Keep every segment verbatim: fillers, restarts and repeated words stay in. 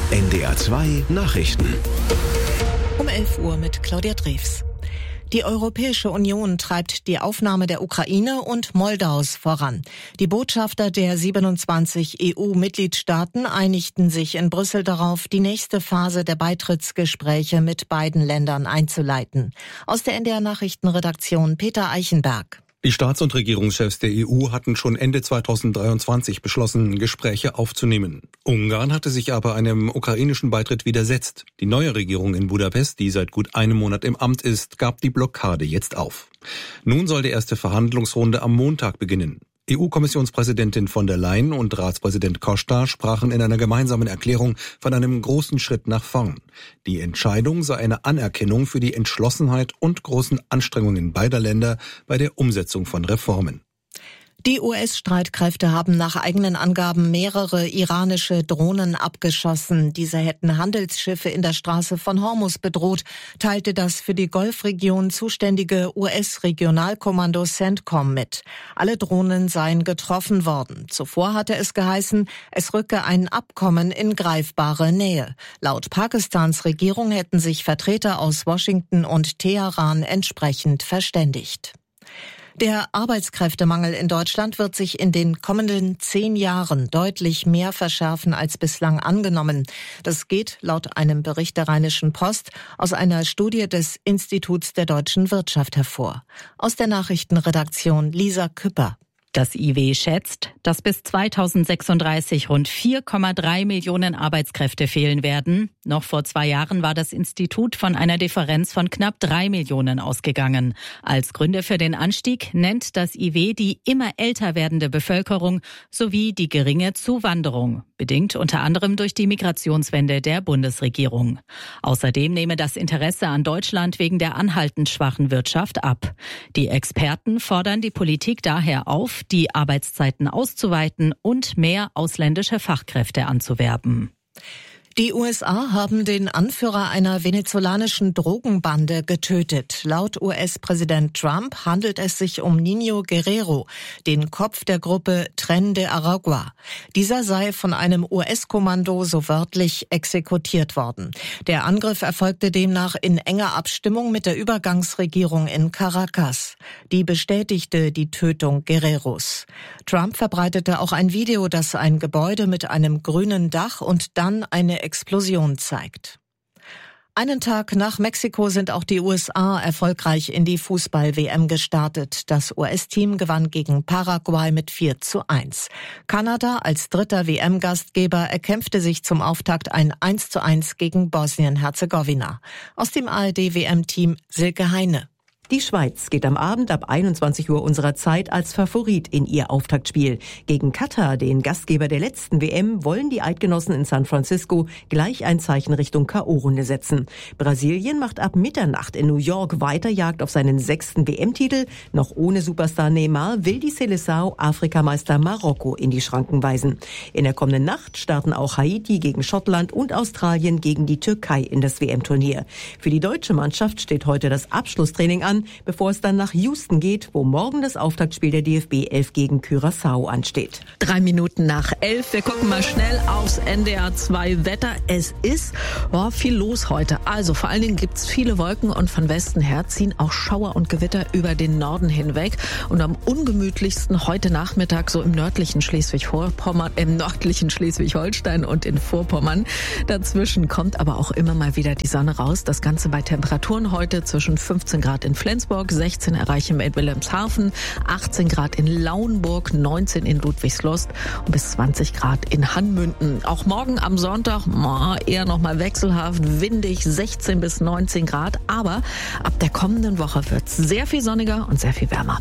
N D R zwei Nachrichten. Um elf Uhr mit Claudia Drews. Die Europäische Union treibt die Aufnahme der Ukraine und Moldaus voran. Die Botschafter der siebenundzwanzig E U-Mitgliedstaaten einigten sich in Brüssel darauf, die nächste Phase der Beitrittsgespräche mit beiden Ländern einzuleiten. Aus der N D R-Nachrichtenredaktion Peter Eichenberg. Die Staats- und Regierungschefs der E U hatten schon Ende zweitausenddreiundzwanzig beschlossen, Gespräche aufzunehmen. Ungarn hatte sich aber einem ukrainischen Beitritt widersetzt. Die neue Regierung in Budapest, die seit gut einem Monat im Amt ist, gab die Blockade jetzt auf. Nun soll die erste Verhandlungsrunde am Montag beginnen. E U-Kommissionspräsidentin von der Leyen und Ratspräsident Costa sprachen in einer gemeinsamen Erklärung von einem großen Schritt nach vorn. Die Entscheidung sei eine Anerkennung für die Entschlossenheit und großen Anstrengungen beider Länder bei der Umsetzung von Reformen. Die U S-Streitkräfte haben nach eigenen Angaben mehrere iranische Drohnen abgeschossen. Diese hätten Handelsschiffe in der Straße von Hormuz bedroht, teilte das für die Golfregion zuständige U S-Regionalkommando CENTCOM mit. Alle Drohnen seien getroffen worden. Zuvor hatte es geheißen, es rücke ein Abkommen in greifbare Nähe. Laut Pakistans Regierung hätten sich Vertreter aus Washington und Teheran entsprechend verständigt. Der Arbeitskräftemangel in Deutschland wird sich in den kommenden zehn Jahren deutlich mehr verschärfen als bislang angenommen. Das geht laut einem Bericht der Rheinischen Post aus einer Studie des Instituts der deutschen Wirtschaft hervor. Aus der Nachrichtenredaktion Lisa Küpper. Das I W schätzt, dass bis zweitausendsechsunddreißig rund vier Komma drei Millionen Arbeitskräfte fehlen werden. Noch vor zwei Jahren war das Institut von einer Differenz von knapp drei Millionen ausgegangen. Als Gründe für den Anstieg nennt das I W die immer älter werdende Bevölkerung sowie die geringe Zuwanderung, bedingt unter anderem durch die Migrationswende der Bundesregierung. Außerdem nehme das Interesse an Deutschland wegen der anhaltend schwachen Wirtschaft ab. Die Experten fordern die Politik daher auf, die Arbeitszeiten auszuweiten und mehr ausländische Fachkräfte anzuwerben. Die U S A haben den Anführer einer venezolanischen Drogenbande getötet. Laut U S-Präsident Trump handelt es sich um Niño Guerrero, den Kopf der Gruppe Tren de Aragua. Dieser sei von einem U S-Kommando so wörtlich exekutiert worden. Der Angriff erfolgte demnach in enger Abstimmung mit der Übergangsregierung in Caracas. Die bestätigte die Tötung Guerreros. Trump verbreitete auch ein Video, das ein Gebäude mit einem grünen Dach und dann eine Explosion zeigt. Einen Tag nach Mexiko sind auch die U S A erfolgreich in die Fußball-W M gestartet. Das U S-Team gewann gegen Paraguay mit vier zu eins. Kanada als dritter W M-Gastgeber erkämpfte sich zum Auftakt ein eins zu eins gegen Bosnien-Herzegowina. Aus dem A R D-W M-Team Silke Heine. Die Schweiz geht am Abend ab einundzwanzig Uhr unserer Zeit als Favorit in ihr Auftaktspiel. Gegen Katar, den Gastgeber der letzten W M, wollen die Eidgenossen in San Francisco gleich ein Zeichen Richtung K O-Runde setzen. Brasilien macht ab Mitternacht in New York weiter Jagd auf seinen sechsten W M-Titel. Noch ohne Superstar Neymar will die Seleção Afrikameister Marokko in die Schranken weisen. In der kommenden Nacht starten auch Haiti gegen Schottland und Australien gegen die Türkei in das W M-Turnier. Für die deutsche Mannschaft steht heute das Abschlusstraining an, bevor es dann nach Houston geht, wo morgen das Auftaktspiel der D F B elf gegen Curaçao ansteht. Drei Minuten nach elf. Wir gucken mal schnell aufs N D R zwei Wetter. Es ist oh, viel los heute. Also vor allen Dingen gibt es viele Wolken und von Westen her ziehen auch Schauer und Gewitter über den Norden hinweg. Und am ungemütlichsten heute Nachmittag so im nördlichen Schleswig-Vorpommern, im nördlichen Schleswig-Holstein und in Vorpommern. Dazwischen kommt aber auch immer mal wieder die Sonne raus. Das Ganze bei Temperaturen heute zwischen fünfzehn Grad in Flensburg, sechzehn erreichen wir in Wilhelmshaven, achtzehn Grad in Lauenburg, neunzehn in Ludwigslust und bis zwanzig Grad in Hanmünden. Auch morgen am Sonntag eher noch mal wechselhaft, windig, sechzehn bis neunzehn Grad. Aber ab der kommenden Woche wird es sehr viel sonniger und sehr viel wärmer.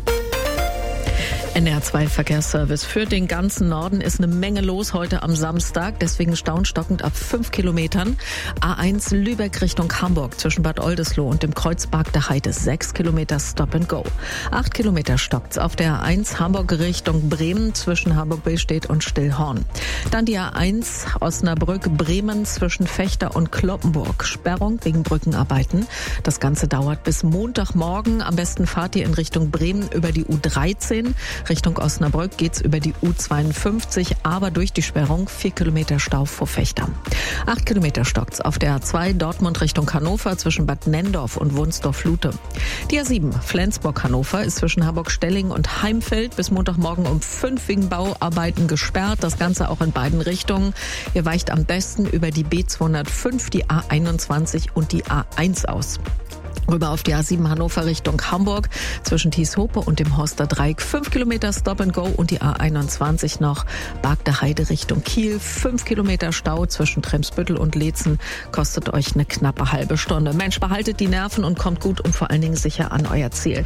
N D R zwei Verkehrsservice. Für den ganzen Norden ist eine Menge los heute am Samstag. Deswegen staunstockend ab fünf Kilometern. A eins Lübeck Richtung Hamburg zwischen Bad Oldesloe und dem Kreuzberg der Heide sechs Kilometer Stop and Go. acht Kilometer stockt's auf der A eins Hamburg Richtung Bremen zwischen Hamburg-Billstedt und Stillhorn. Dann die A eins Osnabrück-Bremen zwischen Fechter und Cloppenburg. Sperrung wegen Brückenarbeiten. Das Ganze dauert bis Montagmorgen. Am besten fahrt ihr in Richtung Bremen über die U dreizehn Richtung Osnabrück geht's über die U zweiundfünfzig, aber durch die Sperrung vier Kilometer Stau vor Fechter. Acht Kilometer stockt's auf der A zwei Dortmund Richtung Hannover zwischen Bad Nenndorf und Wunsdorf-Lute. Die A sieben Flensburg-Hannover ist zwischen Harburg-Stelling und Heimfeld bis Montagmorgen um fünf wegen Bauarbeiten gesperrt. Das Ganze auch in beiden Richtungen. Ihr weicht am besten über die B zweihundertfünf, die A einundzwanzig und die A eins aus. Rüber auf die A sieben Hannover Richtung Hamburg zwischen Thieshope und dem Horster Dreieck fünf Kilometer Stop and Go und die A einundzwanzig noch Bagde Heide Richtung Kiel. fünf Kilometer Stau zwischen Tremsbüttel und Leetzen kostet euch eine knappe halbe Stunde. Mensch, behaltet die Nerven und kommt gut und vor allen Dingen sicher an euer Ziel.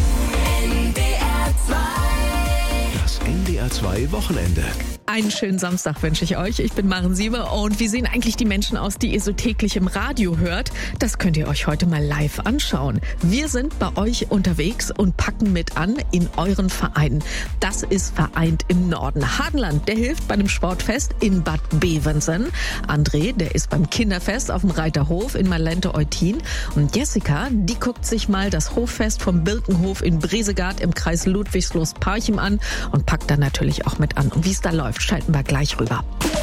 Das N D R zwei Wochenende. Einen schönen Samstag wünsche ich euch. Ich bin Maren Sieber und wie sehen eigentlich die Menschen aus, die ihr so täglich im Radio hört? Das könnt ihr euch heute mal live anschauen. Wir sind bei euch unterwegs und packen mit an in euren Verein. Das ist Vereint im Norden. Hadenland, der hilft bei dem Sportfest in Bad Bevensen. André, der ist beim Kinderfest auf dem Reiterhof in Malente-Eutin. Und Jessica, die guckt sich mal das Hoffest vom Birkenhof in Bresegard im Kreis Ludwigslust-Parchim an und packt dann natürlich auch mit an. Und wie es da läuft, schalten wir gleich rüber.